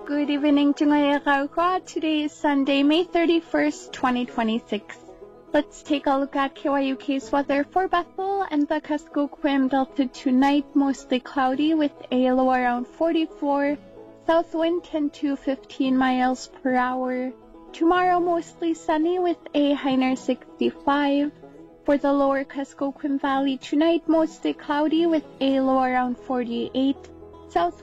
Good evening, Tunga. Today is Sunday, May 31st, 2026. Let's take a look at KYUK's weather for Bethel and the Kuskokwim Delta tonight. Mostly cloudy with a low around 44, south wind 10 to 15 miles per hour. Tomorrow mostly sunny with a high near 65. For the lower Kuskokwim Valley tonight, mostly cloudy with a low around 48, south